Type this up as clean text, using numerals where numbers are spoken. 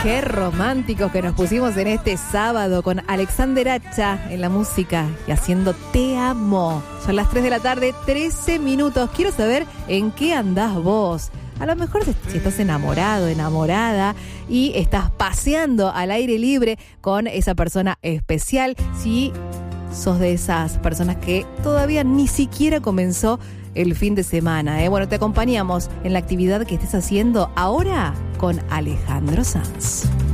Qué románticos que nos pusimos en este sábado con Alexander Hacha en la música y haciendo Te Amo. Son las 3 de la tarde, 13 minutos. Quiero saber en qué andás vos. A lo mejor si estás enamorado, enamorada y estás paseando al aire libre con esa persona especial. Si sos de esas personas que todavía ni siquiera comenzó el fin de semana. Bueno, te acompañamos en la actividad que estés haciendo ahora con Alejandro Sanz.